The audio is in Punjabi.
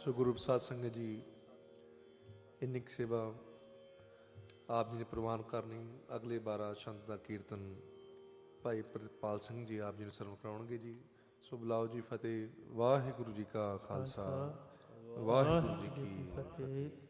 ਸੋ ਗੁਰੂ ਪ੍ਰਸਾਦ ਸੰਗਤ ਜੀ, ਇੰਨੀ ਕੁ ਸੇਵਾ ਆਪ ਜੀ ਨੇ ਪ੍ਰਵਾਨ ਕਰਨੀ। ਅਗਲੇ 12 ਛੰਦ ਦਾ ਕੀਰਤਨ ਭਾਈ ਪ੍ਰਿਤਪਾਲ ਸਿੰਘ ਜੀ ਆਪ ਜੀ ਨੂੰ ਸਰਵਣ ਕਰਾਉਣਗੇ ਜੀ। ਸੋ ਬੁਲਾਓ ਜੀ ਫਤਿਹ। ਵਾਹਿਗੁਰੂ ਜੀ ਕਾ ਖਾਲਸਾ, ਵਾਹਿਗੁਰੂ ਜੀ ਕੀ ਫਤਿਹ।